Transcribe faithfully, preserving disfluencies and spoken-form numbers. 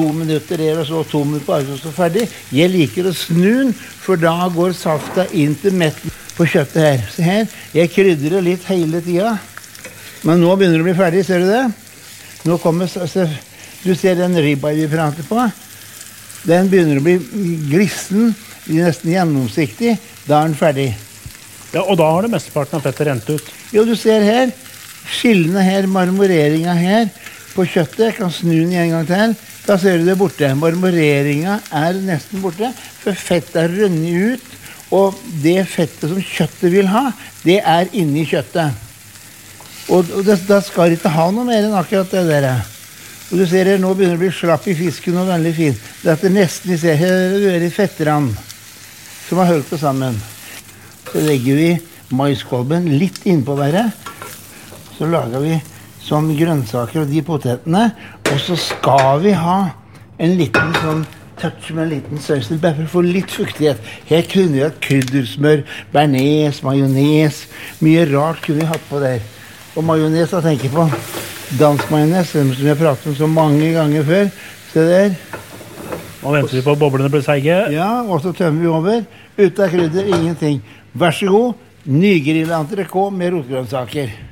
To minutter er og så to minutter på armen, så ferdig. Jeg liker å snu den, for da går safta inn til metten på kjøttet her. Se her, jeg krydrer litt hele tida. Men nå begynner det å bli ferdig, ser du det? Nå kommer, du ser den ribba vi prater på. Den begynner å bli glissen, nesten gjennomsiktig. Da er den ferdig. Ja, og da har det mesteparten av fettet rent ut. Jo, du ser her, skillene her, marmoreringen her på kjøttet. Jeg kan snu den en gang til. Da ser du det borte. Marmoreringen er nesten borte, for fettet er rønnet ut, og det fettet som kjøttet vil ha, det er inni kjøttet. Og, og det, da skal det ikke ha noe mer enn akkurat det der. Og du ser her, nå begynner det å bli slapp i fisken og veldig fin. Det er nesten, vi ser her, det er fettrann som har hørt det sammen. Så legger vi maiskolben litt innpå været. Så lager vi sånn grønnsaker og de potetene. Og så skal vi ha en liten sånn touch med en liten saus til, bare for å få litt fuktighet. Her kunne vi hatt kryddersmør, bearnés, majones. Mye rart kunne vi hatt på der. Og majones, da tenker jeg på dansk majones, som vi har pratet om så mange ganger før. Se der. Nå venter vi på boblene blir seige. Ja, og så tømmer vi over. Uten krydder, ingenting. Vær så god, nygrilla entrecôte med rotgrønnsaker.